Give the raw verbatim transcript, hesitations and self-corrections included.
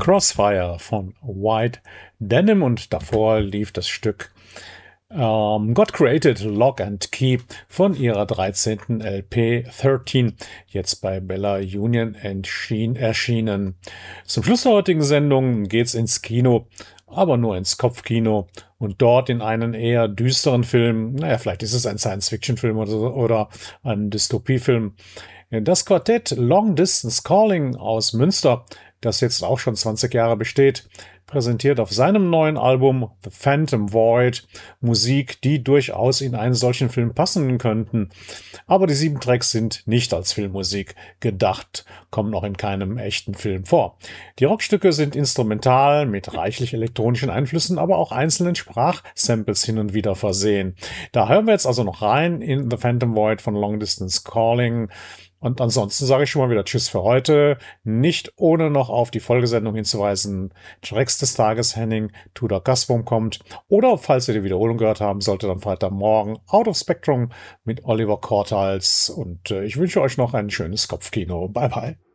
Crossfire von White Denim und davor lief das Stück ähm, God Created Lock and Key von ihrer dreizehnten L P dreizehn, jetzt bei Bella Union erschienen. Zum Schluss der heutigen Sendung geht's ins Kino, aber nur ins Kopfkino und dort in einen eher düsteren Film, naja, vielleicht ist es ein Science-Fiction-Film oder, oder ein Dystopiefilm. Das Quartett Long Distance Calling aus Münster, das jetzt auch schon zwanzig Jahre besteht, präsentiert auf seinem neuen Album The Phantom Void Musik, die durchaus in einen solchen Film passen könnten. Aber die sieben Tracks sind nicht als Filmmusik gedacht, kommen auch in keinem echten Film vor. Die Rockstücke sind instrumental mit reichlich elektronischen Einflüssen, aber auch einzelnen Sprachsamples hin und wieder versehen. Da hören wir jetzt also noch rein in The Phantom Void von Long Distance Calling. Und ansonsten sage ich schon mal wieder Tschüss für heute. Nicht ohne noch auf die Folgesendung hinzuweisen. Tracks des Tages Henning, Tudor Gasbom kommt. Oder falls ihr die Wiederholung gehört haben solltet, am Freitagmorgen Out of Spectrum mit Oliver Kortals. Und äh, ich wünsche euch noch ein schönes Kopfkino. Bye bye.